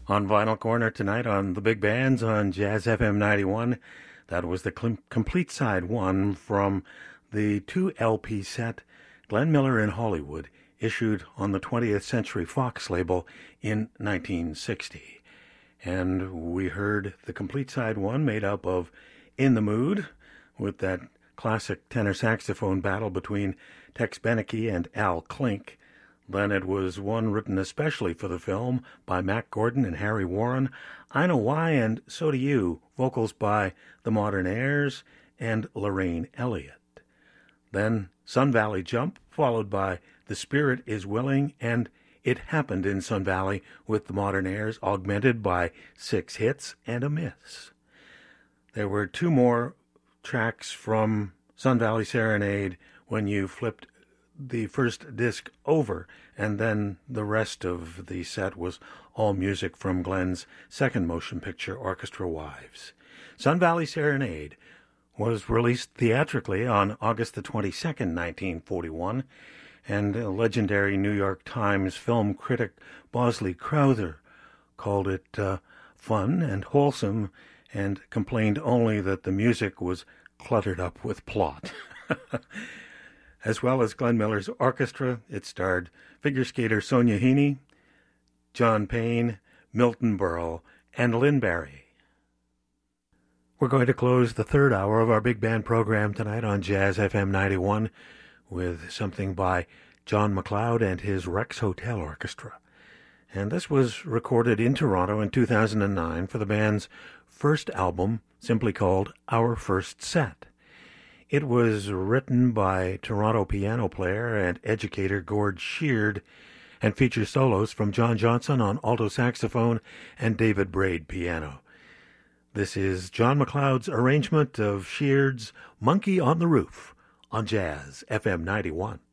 On Vinyl Corner tonight on the Big Bands on Jazz FM 91. That was the complete side one from the 2 LP set Glenn Miller in Hollywood, issued on the 20th Century Fox label in 1960. And we heard the complete side one made up of In the Mood, with that classic tenor saxophone battle between Tex Beneke and Al Klink. Then it was one written especially for the film by Mack Gordon and Harry Warren, I Know Why and So Do You, vocals by the Modern Airs and Lorraine Elliott. Then Sun Valley Jump, followed by The Spirit Is Willing and It Happened in Sun Valley with the Modern Airs, augmented by 6 hits and a miss. There were 2 more tracks from Sun Valley Serenade when you flipped the first disc over, and then the rest of the set was all music from Glenn's second motion picture, Orchestra Wives. Sun Valley Serenade was released theatrically on August the 22nd, 1941, and legendary New York Times film critic Bosley Crowther called it fun and wholesome and complained only that the music was cluttered up with plot. As well as Glenn Miller's orchestra, it starred figure skater Sonia Heaney, John Payne, Milton Berle, and Lynn Barry. We're going to close the third hour of our big band program tonight on Jazz FM 91 with something by John McLeod and his Rex Hotel Orchestra. And this was recorded in Toronto in 2009 for the band's first album, simply called Our First Set. It was written by Toronto piano player and educator Gord Sheard and features solos from John Johnson on alto saxophone and David Braid piano. This is John McLeod's arrangement of Sheard's Monkey on the Roof on Jazz FM 91.